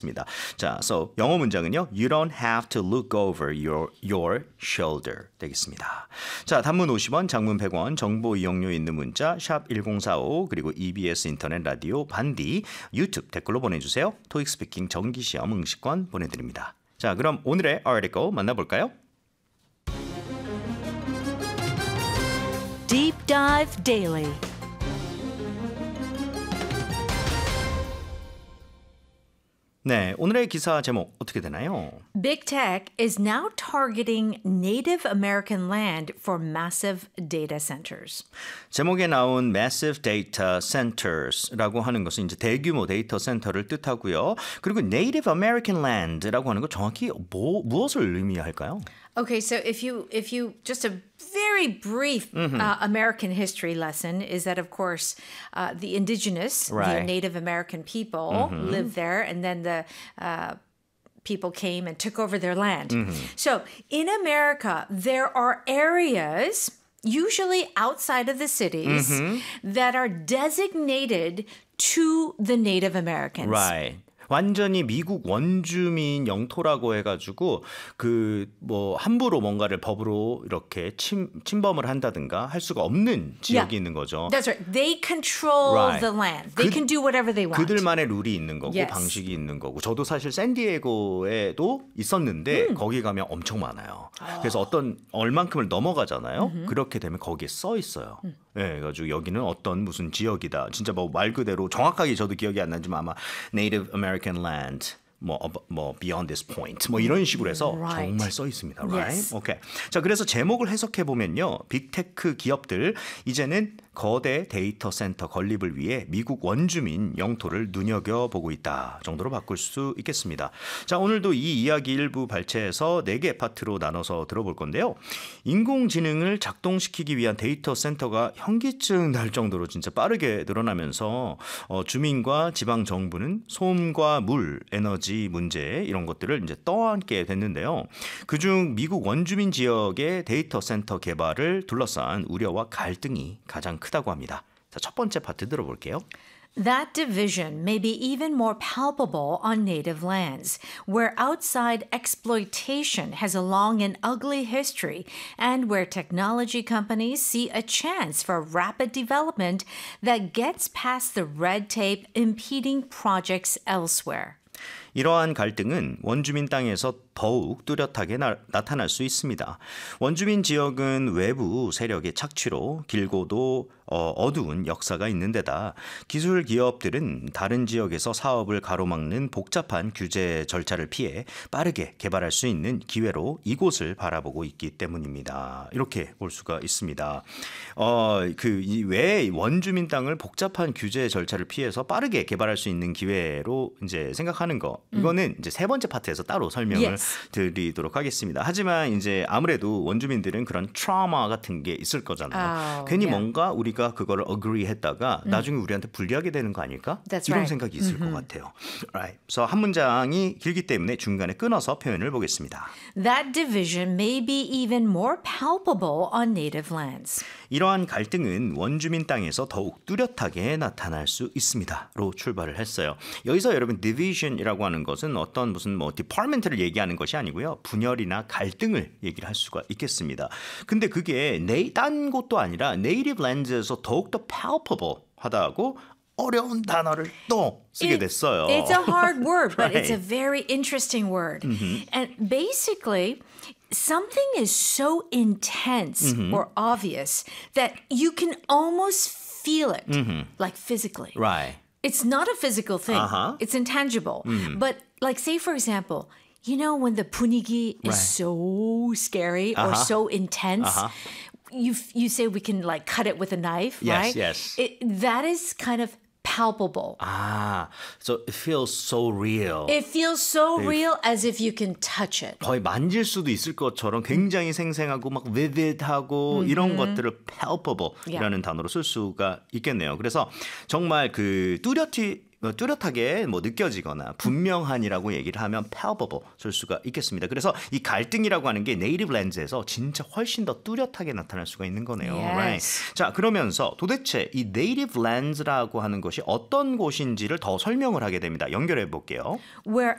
입니다. 자, so 영어 문장은요. You don't have to look over your shoulder 되겠습니다. 자, 단문 50원, 장문 100원, 정보 이용료 있는 문자 샵 1045 그리고 EBS 인터넷 라디오 반디 유튜브 댓글로 보내주세요. 토익 스피킹 정기시험 응시권 보내드립니다. 자, 그럼 오늘의 article 만나볼까요? Deep Dive Daily. 네, 오늘의 기사 제목 어떻게 되나요? Big Tech is now targeting Native American land for massive data centers. 제목에 나온 Massive Data Centers라고 하는 것은 이제 대규모 데이터 센터를 뜻하고요. 그리고 Native American Land라고 하는 거 정확히 무엇을 의미할까요? Okay, so if you just a very brief American history lesson is that, of course, the indigenous, the Right. Native American people lived there, and then the people came and took over their land. So in America, there are areas, usually outside of the cities, that are designated to the Native Americans. Right. 완전히 미국 원주민 영토라고 해가지고 그 뭐 함부로 뭔가를 법으로 이렇게 침범을 한다든가 할 수가 없는 지역이 있는 거죠. That's right. They control Right. the land. They can do whatever they want. 그들만의 룰이 있는 거고 Yes. 방식이 있는 거고 저도 사실 샌디에고에도 있었는데 거기 가면 엄청 많아요. 그래서 어떤 얼만큼을 넘어가잖아요. 그렇게 되면 거기에 써 있어요. 네, 그래가지고 여기는 어떤 무슨 지역이다. 진짜 뭐 말 그대로 정확하게 저도 기억이 안 나지만 아마 Native American Land 뭐 beyond this point 뭐 이런 식으로 해서 Right. 정말 써 있습니다. Right? Yes. 오케이. 자, 그래서 제목을 해석해 보면요. 빅테크 기업들 이제는 거대 데이터 센터 건립을 위해 미국 원주민 영토를 눈여겨보고 있다 정도로 바꿀 수 있겠습니다. 자, 오늘도 이 이야기 일부 발췌해서 4개 파트로 나눠서 들어볼 건데요. 인공지능을 작동시키기 위한 데이터 센터가 현기증 날 정도로 진짜 빠르게 늘어나면서 주민과 지방 정부는 소음과 물, 에너지 문제 이런 것들을 이제 떠안게 됐는데요. 그중 미국 원주민 지역의 데이터 센터 개발을 둘러싼 우려와 갈등이 가장 크다고 합니다. 자, 첫 번째 파트 들어볼게요. That division may be even more palpable on native lands, where outside exploitation has a long and ugly history, and where technology companies see a chance for rapid development that gets past the red tape impeding projects elsewhere. 이러한 갈등은 원주민 땅에서 더욱 뚜렷하게 나타날 수 있습니다. 원주민 지역은 외부 세력의 착취로 길고도 어두운 역사가 있는 데다 기술 기업들은 다른 지역에서 사업을 가로막는 복잡한 규제 절차를 피해 빠르게 개발할 수 있는 기회로 이곳을 바라보고 있기 때문입니다. 이렇게 볼 수가 있습니다. 왜 원주민 땅을 복잡한 규제 절차를 피해서 빠르게 개발할 수 있는 기회로 이제 생각하는 거 이거는 이제 세 번째 파트에서 따로 설명을 Yes. 드리도록 하겠습니다. 하지만 이제 아무래도 원주민들은 그런 트라우마 같은 게 있을 거잖아요. 괜히 뭔가 우리가 그거를 agree 했다가 나중에 우리한테 불리하게 되는 거 아닐까? That's 이런 right. 생각이 있을 것 같아요. Right. 그래서 한 문장이 길기 때문에 중간에 끊어서 표현을 보겠습니다. That division may be even more palpable on native lands. 이러한 갈등은 원주민 땅에서 더욱 뚜렷하게 나타날 수 있습니다.로 출발을 했어요. 여기서 여러분 division이라고 하는 것은 어떤 무슨 department를 얘기하는 것이 아니고요. 분열이나 갈등을 얘기를 할 수가 있겠습니다. 근데 그게 딴 곳도 아니라 native lands에서 더욱더 palpable 하다고 어려운 단어를 또 쓰게 됐어요. It's a hard word, but it's a Right. very interesting word. And basically, something is so intense or obvious that you can almost feel it, like physically. Right. It's not a physical thing. It's intangible. But like, say, for example, you know, when the 분위기 is so scary or so intense, you say we can like cut it with a knife, Yes, right? yes. That is kind of palpable. So it feels so real. It feels so real as if you can touch it. 거의 만질 수도 있을 것처럼 굉장히 생생하고 막 vivid하고 이런 것들을 palpable이라는 단어로 쓸 수가 있겠네요. 그래서 정말 그 뚜렷하게 뭐 느껴지거나 분명한이라고 얘기를 하면 palpable 쓸 수가 있겠습니다. 그래서 이 갈등이라고 하는 게 네이티브 렌즈에서 진짜 훨씬 더 뚜렷하게 나타날 수가 있는 거네요. Yes. Right. 자, 그러면서 도대체 이 네이티브 렌즈라고 하는 것이 어떤 곳인지를 더 설명을 하게 됩니다. 연결해 볼게요. Where